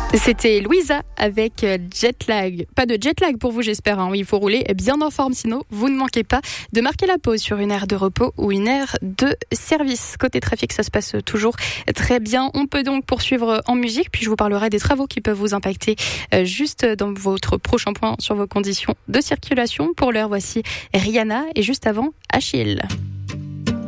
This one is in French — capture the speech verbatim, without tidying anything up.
C'était Louisa avec Jetlag. Pas de jetlag pour vous, j'espère. Hein. Oui, il faut rouler bien en forme, sinon vous ne manquez pas de marquer la pause sur une aire de repos ou une aire de service. Côté trafic, ça se passe toujours très bien. On peut donc poursuivre en musique, puis je vous parlerai des travaux qui peuvent vous impacter juste dans votre prochain point sur vos conditions de circulation. Pour l'heure, voici Rihanna et juste avant, Achille.